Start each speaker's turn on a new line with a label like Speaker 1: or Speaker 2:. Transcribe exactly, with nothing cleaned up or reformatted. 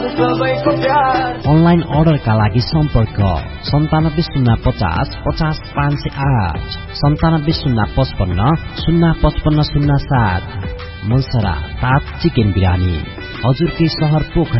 Speaker 1: Online अर्डरका लागि सम्पर्क सन्तानब्बे शून्य पचास पचास पाँच सय आठ सन्तानब्बे शून्य पचपन्न शून्य पचपन्न शून्य सात। मुलसरा ताज चिकन बिरानी हजुरकै सहर पोखरा।